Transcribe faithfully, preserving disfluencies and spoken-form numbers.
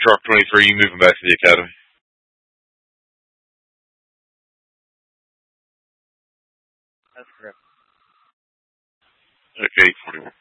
Truck twenty-three, you moving back to the academy? That's correct. Okay, eight forty-one.